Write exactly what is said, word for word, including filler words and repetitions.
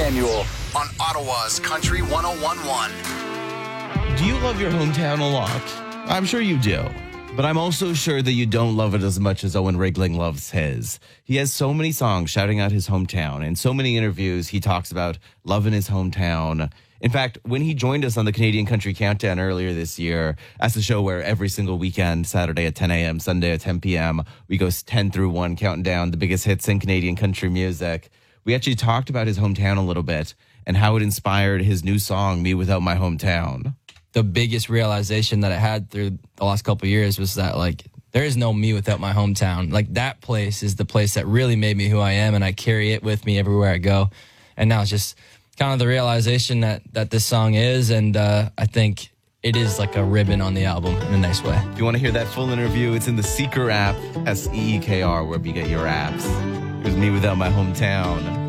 Manuel on Ottawa's Country one oh one point one. Do you love your hometown a lot? I'm sure you do. But I'm also sure that you don't love it as much as Owen Rigling loves his. He has so many songs shouting out his hometown. In so many interviews, he talks about loving his hometown. In fact, when he joined us on the Canadian Country Countdown earlier this year, as a show where every single weekend, Saturday at ten a.m., Sunday at ten p.m., we go ten through one, counting down the biggest hits in Canadian country music. We actually talked about his hometown a little bit and how it inspired his new song, Me Without My Hometown. The biggest realization that I had through the last couple of years was that, like, there is no me without my hometown. Like, that place is the place that really made me who I am, and I carry it with me everywhere I go. And now it's just kind of the realization that that this song is, and uh, I think it is like a ribbon on the album in a nice way. If you want to hear that full interview, it's in the Seeker app, S E E K R, wherever you get your apps. It was Me Without My Hometown.